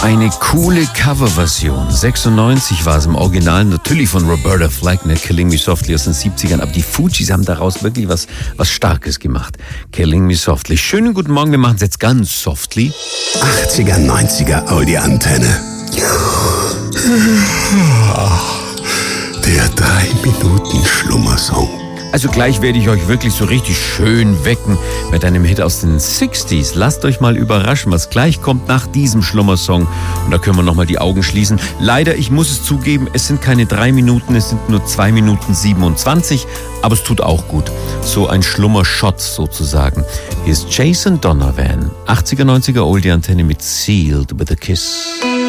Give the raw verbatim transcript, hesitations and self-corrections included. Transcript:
Eine coole Coverversion. sechsundneunzig war es im Original, natürlich von Roberta Flack, ne? Killing Me Softly aus den siebzigern. Aber die Fugees haben daraus wirklich was, was Starkes gemacht. Killing Me Softly. Schönen guten Morgen, wir machen es jetzt ganz softly. achtziger, neunziger Audi-Antenne. Der drei Minuten Schlummersong. Also gleich werde ich euch wirklich so richtig schön wecken mit einem Hit aus den sechzigern. Lasst euch mal überraschen, was gleich kommt nach diesem Schlummersong. Und da können wir nochmal die Augen schließen. Leider, ich muss es zugeben, es sind keine drei Minuten, es sind nur zwei Minuten siebenundzwanzig. Aber es tut auch gut. So ein Schlummershot sozusagen. Hier ist Jason Donovan. achtziger, neunziger Oldie-Antenne mit Sealed with a Kiss.